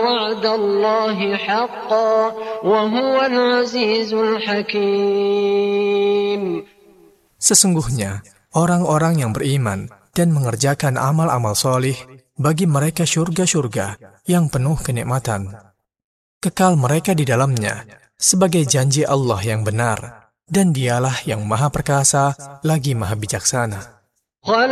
وعد الله حقا وهو العزيز الحكيم. Sesungguhnya, orang-orang yang beriman dan mengerjakan amal-amal solih, bagi mereka surga-surga yang penuh kenikmatan. Kekal mereka di dalamnya, sebagai janji Allah yang benar, dan dialah yang maha perkasa lagi maha bijaksana.